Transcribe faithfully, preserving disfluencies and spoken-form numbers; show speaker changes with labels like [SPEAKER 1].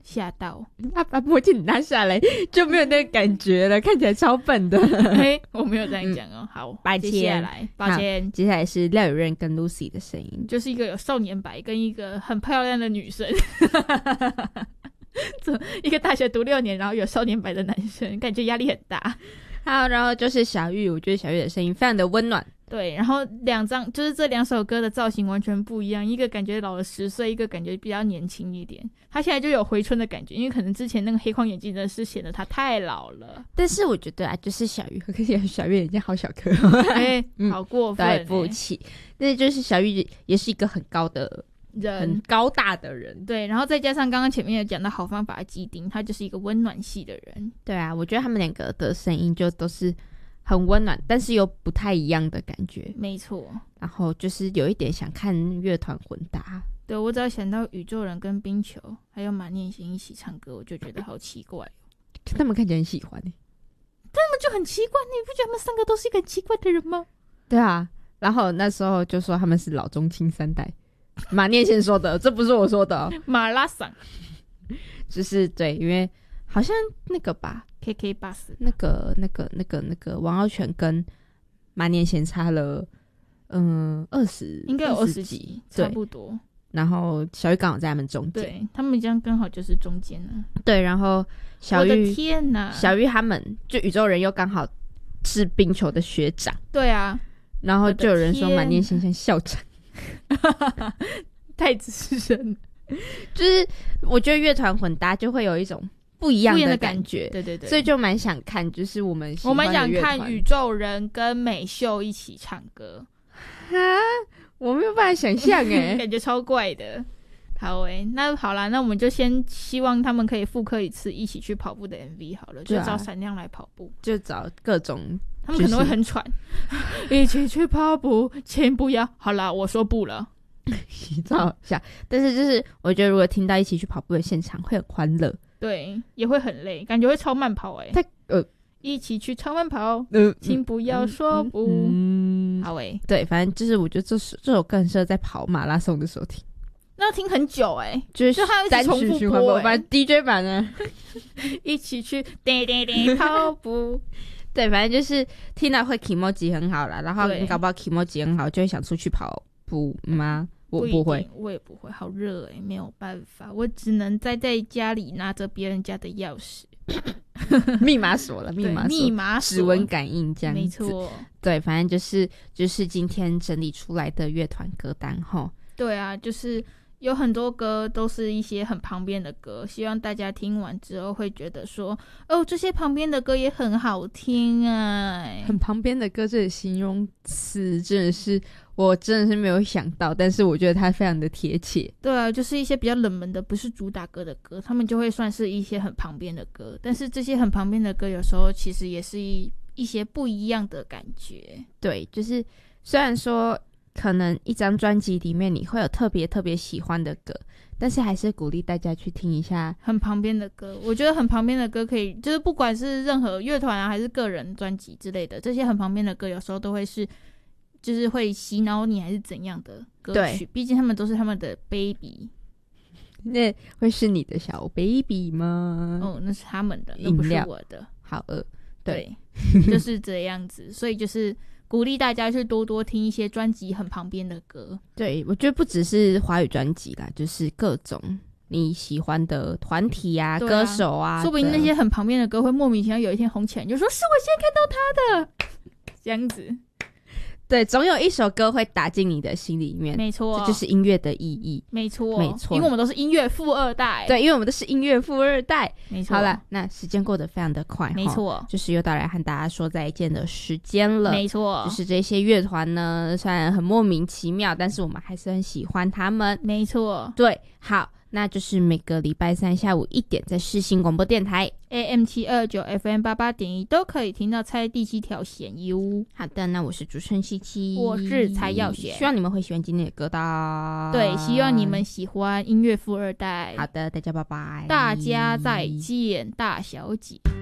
[SPEAKER 1] 吓到。
[SPEAKER 2] 他把墨镜拿下来就没有那个感觉了，看起来超笨的。
[SPEAKER 1] 嘿，我没有这样讲哦。好，
[SPEAKER 2] 抱歉，
[SPEAKER 1] 接下来，抱歉，
[SPEAKER 2] 接下来是廖友任跟 Lucy 的声音，
[SPEAKER 1] 就是一个有少年白跟一个很漂亮的女生。一个大学读六年，然后有少年白的男生，感觉压力很大。
[SPEAKER 2] 好，然后就是小玉，我觉得小玉的声音非常的温暖。
[SPEAKER 1] 对，然后两张就是这两首歌的造型完全不一样，一个感觉老了十岁，一个感觉比较年轻一点。他现在就有回春的感觉，因为可能之前那个黑框眼镜真的是显得他太老了。
[SPEAKER 2] 但是我觉得啊，就是小玉，可是小玉眼睛好小颗，
[SPEAKER 1] 哎、欸，好过分、欸，
[SPEAKER 2] 对不起。但就是小玉也是一个很高的人，很高大的人。
[SPEAKER 1] 对，然后再加上刚刚前面有讲到好方法的基丁，他就是一个温暖系的人。
[SPEAKER 2] 对啊，我觉得他们两个的声音就都是很温暖，但是又不太一样的感觉。
[SPEAKER 1] 没错，
[SPEAKER 2] 然后就是有一点想看乐团混搭。
[SPEAKER 1] 对，我只要想到宇宙人跟冰球还有马念先一起唱歌，我就觉得好奇怪、哦、
[SPEAKER 2] 他们看起来很喜欢、欸、
[SPEAKER 1] 他们就很奇怪，你不觉得他们三个都是一个很奇怪的人吗？
[SPEAKER 2] 对啊，然后那时候就说他们是老中青三代，马念先说的，这不是我说的、哦、
[SPEAKER 1] 马拉桑
[SPEAKER 2] 就是对，因为好像那个吧
[SPEAKER 1] K K bus
[SPEAKER 2] 那个那个那个那个王傲全跟马念先差了嗯二十
[SPEAKER 1] 应该有二十几差不多，
[SPEAKER 2] 然后小玉刚好在他们中间，
[SPEAKER 1] 对，他们这样刚好就是中间了。
[SPEAKER 2] 对，然后小玉，
[SPEAKER 1] 我的天哪，
[SPEAKER 2] 小玉他们就宇宙人又刚好是冰球的学长，
[SPEAKER 1] 对啊，
[SPEAKER 2] 然后就有人说马念先像校长，
[SPEAKER 1] 太资深，
[SPEAKER 2] 就是我觉得乐团混搭就会有一种不一样的感觉，
[SPEAKER 1] 对对对，
[SPEAKER 2] 所以就蛮想看，就是我们喜
[SPEAKER 1] 我
[SPEAKER 2] 欢的乐团，
[SPEAKER 1] 蛮想看宇宙人跟美秀一起唱歌
[SPEAKER 2] 啊，我没有办法想象哎，
[SPEAKER 1] 感觉超怪的。好诶、欸，那好啦，那我们就先希望他们可以复刻一次一起去跑步的 M V 好了，啊、就找闪亮来跑步，
[SPEAKER 2] 就找各种，
[SPEAKER 1] 他们可能会很喘，一起去跑步，请不要。好啦，我说不了，
[SPEAKER 2] 洗澡一下。但是就是我觉得，如果听到一起去跑步的现场，会很欢乐，
[SPEAKER 1] 对，也会很累，感觉会超慢跑诶、欸。
[SPEAKER 2] 太呃。
[SPEAKER 1] 一起去超慢跑，
[SPEAKER 2] 呃，
[SPEAKER 1] 请不要说不。嗯，好诶、欸，
[SPEAKER 2] 对，反正就是我觉得这首这首更适合在跑马拉松的时候听，
[SPEAKER 1] 那要听很久诶、欸，
[SPEAKER 2] 就是
[SPEAKER 1] 就它一直重复播、欸，
[SPEAKER 2] 反正 D J 版呢，
[SPEAKER 1] 一起去叮叮叮跑步。
[SPEAKER 2] 对，反正就是听到会 kimoji 很好啦，然后你搞不好 kimoji 很好，就会想出去跑步吗？我不会，
[SPEAKER 1] 我也不会，好热诶、欸，没有办法，我只能待在家里拿着别人家的钥匙。
[SPEAKER 2] 密码锁了，密码锁，
[SPEAKER 1] 密码锁，
[SPEAKER 2] 指纹感应这样子，
[SPEAKER 1] 没错。
[SPEAKER 2] 对，反正就是就是今天整理出来的乐团歌单齁。
[SPEAKER 1] 对啊，就是有很多歌都是一些很旁边的歌，希望大家听完之后会觉得说，哦，这些旁边的歌也很好听啊。
[SPEAKER 2] 很旁边的歌，这个形容词真的是我真的是没有想到，但是我觉得它非常的贴切。
[SPEAKER 1] 对啊，就是一些比较冷门的不是主打歌的歌，他们就会算是一些很旁边的歌，但是这些很旁边的歌有时候其实也是一一些不一样的感觉。
[SPEAKER 2] 对，就是虽然说可能一张专辑里面你会有特别特别喜欢的歌，但是还是鼓励大家去听一下
[SPEAKER 1] 很旁边的歌。我觉得很旁边的歌可以，就是不管是任何乐团啊还是个人专辑之类的，这些很旁边的歌有时候都会是就是会洗脑你还是怎样的歌曲，毕竟他们都是他们的 baby。
[SPEAKER 2] 那会是你的小 baby 吗？
[SPEAKER 1] 哦，那是他们的，那不是我的。
[SPEAKER 2] 好饿，对，
[SPEAKER 1] 对就是这样子。所以就是鼓励大家去多多听一些专辑很旁边的歌。
[SPEAKER 2] 对，我觉得不只是华语专辑啦，就是各种你喜欢的团体啊, 啊歌手啊，
[SPEAKER 1] 说不定那些很旁边的歌会莫名其妙有一天红起来，你就说是我现在看到他的这样子。
[SPEAKER 2] 对，总有一首歌会打进你的心里面，
[SPEAKER 1] 没错，
[SPEAKER 2] 这就是音乐的意义。
[SPEAKER 1] 没错，
[SPEAKER 2] 没错，
[SPEAKER 1] 因为我们都是音乐富二代。
[SPEAKER 2] 对，因为我们都是音乐富二代。
[SPEAKER 1] 没错。
[SPEAKER 2] 好了，那时间过得非常的快，
[SPEAKER 1] 没错，
[SPEAKER 2] 就是又到来和大家说再见的时间了。
[SPEAKER 1] 没错，
[SPEAKER 2] 就是这些乐团呢，虽然很莫名其妙，但是我们还是很喜欢他们。
[SPEAKER 1] 没错，
[SPEAKER 2] 对，好。那就是每个礼拜三下午一点在世新广播电台
[SPEAKER 1] A M 七二九 F M 八八点一都可以听到猜第七条弦哟。
[SPEAKER 2] 好的，那我是主持人七七，
[SPEAKER 1] 我是蔡耀贤，
[SPEAKER 2] 希望你们会喜欢今天的歌单。
[SPEAKER 1] 对，希望你们喜欢音乐富二代。
[SPEAKER 2] 好的，大家拜拜，
[SPEAKER 1] 大家再见，大小姐。